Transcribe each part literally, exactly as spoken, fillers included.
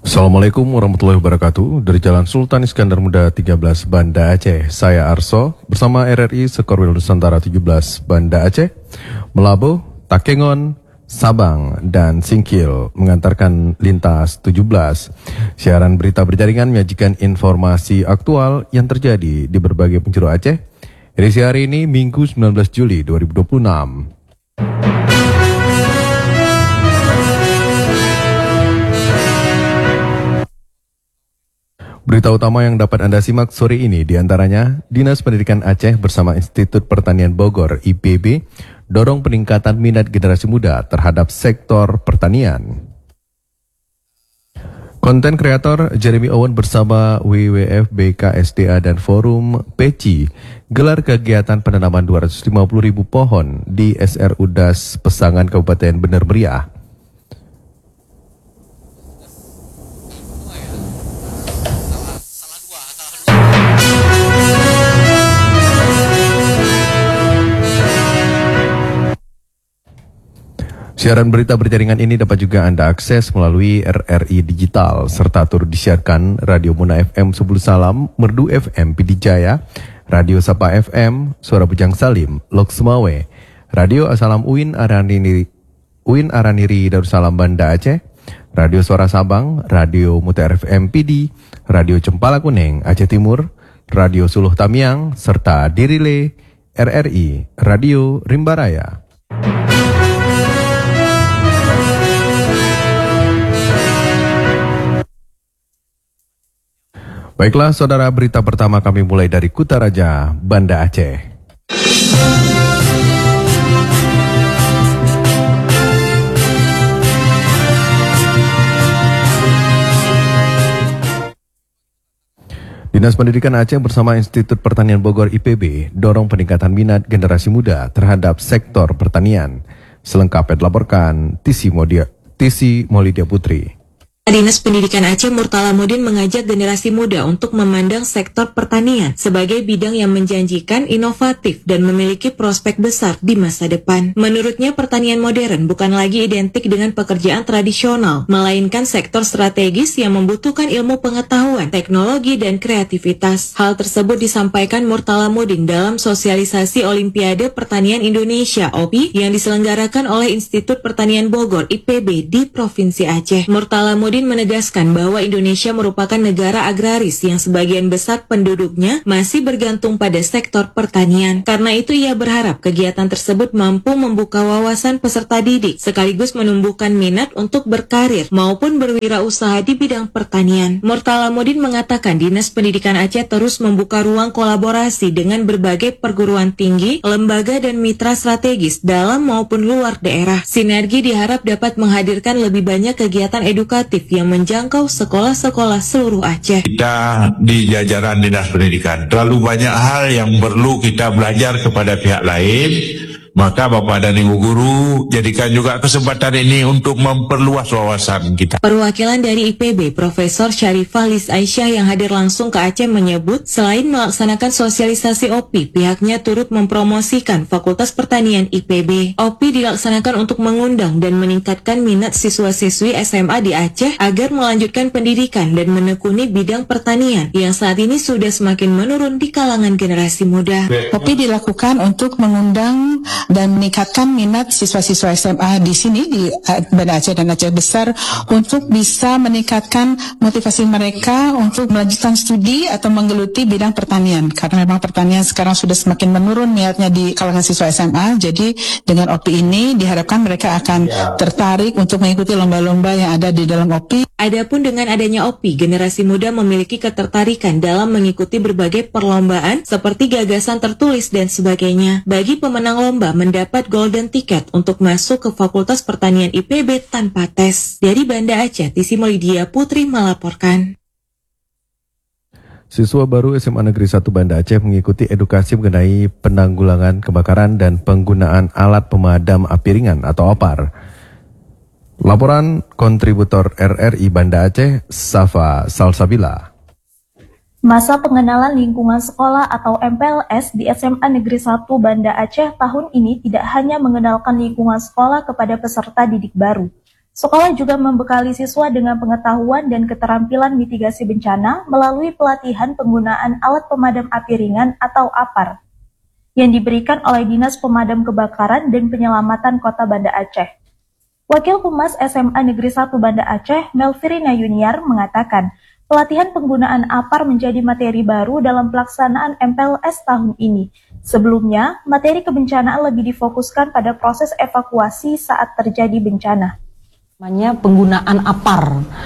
Assalamualaikum warahmatullahi wabarakatuh. Dari Jalan Sultan Iskandar Muda tiga belas Banda Aceh, saya Arso bersama R R I Sekorwil Nusantara tujuh belas Banda Aceh, Melabuh, Takengon, Sabang, dan Singkil mengantarkan lintas tujuh belas. Siaran berita berjaringan menyajikan informasi aktual yang terjadi di berbagai penjuru Aceh. Edisi hari ini Minggu sembilan belas Juli dua ribu dua puluh enam. Berita utama yang dapat Anda simak sore ini diantaranya, Dinas Pendidikan Aceh bersama Institut Pertanian Bogor I P B dorong peningkatan minat generasi muda terhadap sektor pertanian. Konten kreator Jeremy Owen bersama W W F B K S D A dan Forum P C I gelar kegiatan penanaman dua ratus lima puluh ribu pohon di S R U D A S Pesangan Kabupaten Bener Meriah. Siaran berita berjaringan ini dapat juga Anda akses melalui R R I Digital, serta turut disiarkan Radio Muna F M Subul Salam, Merdu F M Pidi Jaya, Radio Sapa F M, Suara Bujang Salim, Lok Semawe, Radio Asalam Uin Araniri, Uin Araniri Darussalam Banda Aceh, Radio Suara Sabang, Radio Muta F M Pidi, Radio Cempala Kuning Aceh Timur, Radio Suluh Tamiang, serta Dirile R R I Radio Rimbaraya. Baiklah saudara, berita pertama kami mulai dari Kutaraja, Banda Aceh. Dinas Pendidikan Aceh bersama Institut Pertanian Bogor I P B dorong peningkatan minat generasi muda terhadap sektor pertanian. Selengkapnya dilaporkan Tisi Molidia Putri. Dinas Pendidikan Aceh Murtalamudin mengajak generasi muda untuk memandang sektor pertanian sebagai bidang yang menjanjikan, inovatif, dan memiliki prospek besar di masa depan. Menurutnya, pertanian modern bukan lagi identik dengan pekerjaan tradisional, melainkan sektor strategis yang membutuhkan ilmu pengetahuan, teknologi, dan kreativitas. Hal tersebut disampaikan Murtalamudin dalam sosialisasi Olimpiade Pertanian Indonesia O P I yang diselenggarakan oleh Institut Pertanian Bogor I P B di Provinsi Aceh. Murtalamudin menegaskan bahwa Indonesia merupakan negara agraris yang sebagian besar penduduknya masih bergantung pada sektor pertanian. Karena itu ia berharap kegiatan tersebut mampu membuka wawasan peserta didik sekaligus menumbuhkan minat untuk berkarir maupun berwirausaha di bidang pertanian. Murtalamudin mengatakan Dinas Pendidikan Aceh terus membuka ruang kolaborasi dengan berbagai perguruan tinggi, lembaga dan mitra strategis dalam maupun luar daerah. Sinergi diharap dapat menghadirkan lebih banyak kegiatan edukatif yang menjangkau sekolah-sekolah seluruh Aceh. Kita di jajaran Dinas Pendidikan terlalu banyak hal yang perlu kita belajar kepada pihak lain, maka Bapak dan Ibu Guru jadikan juga kesempatan ini untuk memperluas wawasan kita. Perwakilan dari I P B, Profesor Syarifah Lis Aisyah yang hadir langsung ke Aceh menyebut, selain melaksanakan sosialisasi O P I, pihaknya turut mempromosikan Fakultas Pertanian I P B. O P I dilaksanakan untuk mengundang dan meningkatkan minat siswa-siswi S M A di Aceh agar melanjutkan pendidikan dan menekuni bidang pertanian yang saat ini sudah semakin menurun di kalangan generasi muda. O P I dilakukan untuk mengundang dan meningkatkan minat siswa-siswa S M A di sini di Banda Aceh dan Aceh Besar untuk bisa meningkatkan motivasi mereka untuk melanjutkan studi atau menggeluti bidang pertanian, karena memang pertanian sekarang sudah semakin menurun minatnya di kalangan siswa S M A. Jadi dengan O P I ini diharapkan mereka akan tertarik untuk mengikuti lomba-lomba yang ada di dalam O P I. Adapun dengan adanya O P I, generasi muda memiliki ketertarikan dalam mengikuti berbagai perlombaan seperti gagasan tertulis dan sebagainya. Bagi pemenang lomba mendapat golden ticket untuk masuk ke Fakultas Pertanian I P B tanpa tes. Dari Banda Aceh, Tisi Molidia Putri melaporkan. Siswa baru S M A Negeri satu Banda Aceh mengikuti edukasi mengenai penanggulangan kebakaran dan penggunaan alat pemadam api ringan atau O P A R. Laporan kontributor R R I Banda Aceh, Safa Salsabila. Masa pengenalan lingkungan sekolah atau M P L S di S M A Negeri satu Banda Aceh tahun ini tidak hanya mengenalkan lingkungan sekolah kepada peserta didik baru. Sekolah juga membekali siswa dengan pengetahuan dan keterampilan mitigasi bencana melalui pelatihan penggunaan alat pemadam api ringan atau A P A R yang diberikan oleh Dinas Pemadam Kebakaran dan Penyelamatan Kota Banda Aceh. Wakil Humas S M A Negeri satu Banda Aceh, Melvirina Yuniar, mengatakan pelatihan penggunaan A P A R menjadi materi baru dalam pelaksanaan M P L S tahun ini. Sebelumnya, materi kebencanaan lebih difokuskan pada proses evakuasi saat terjadi bencana. Namanya penggunaan A P A R,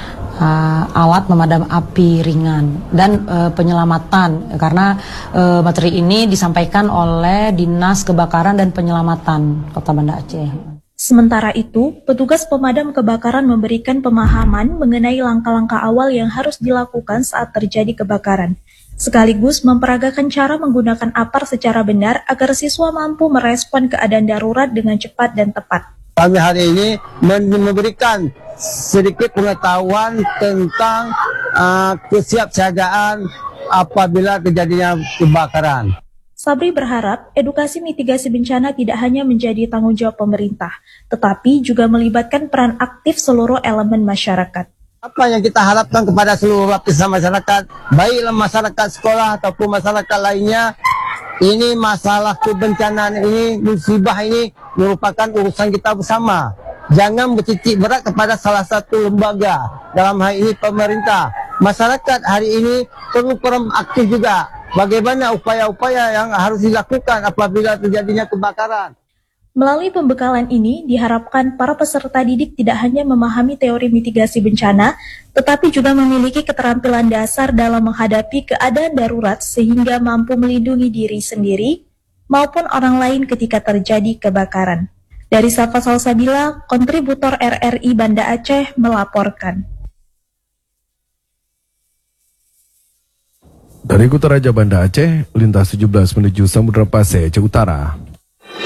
uh, alat pemadam api ringan, dan uh, penyelamatan, karena uh, materi ini disampaikan oleh Dinas Kebakaran dan Penyelamatan Kota Banda Aceh. Sementara itu, petugas pemadam kebakaran memberikan pemahaman mengenai langkah-langkah awal yang harus dilakukan saat terjadi kebakaran, sekaligus memperagakan cara menggunakan A P A R secara benar agar siswa mampu merespon keadaan darurat dengan cepat dan tepat. Kami hari ini memberikan sedikit pengetahuan tentang uh, kesiapsiagaan apabila terjadinya kebakaran. Sabri berharap edukasi mitigasi bencana tidak hanya menjadi tanggung jawab pemerintah, tetapi juga melibatkan peran aktif seluruh elemen masyarakat. Apa yang kita harapkan kepada seluruh lapisan masyarakat, baiklah masyarakat sekolah ataupun masyarakat lainnya, ini masalah kebencanaan ini, musibah ini merupakan urusan kita bersama. Jangan bertitik berat kepada salah satu lembaga, dalam hal ini pemerintah. Masyarakat hari ini perlu peran aktif juga. Bagaimana upaya-upaya yang harus dilakukan apabila terjadinya kebakaran. Melalui pembekalan ini, diharapkan para peserta didik tidak hanya memahami teori mitigasi bencana, tetapi juga memiliki keterampilan dasar dalam menghadapi keadaan darurat sehingga mampu melindungi diri sendiri maupun orang lain ketika terjadi kebakaran. Dari Safa Salsabila, kontributor R R I Banda Aceh melaporkan. Dari Kutaraja Banda Aceh, lintas tujuh belas menuju Samudra Pasai, Aceh Utara.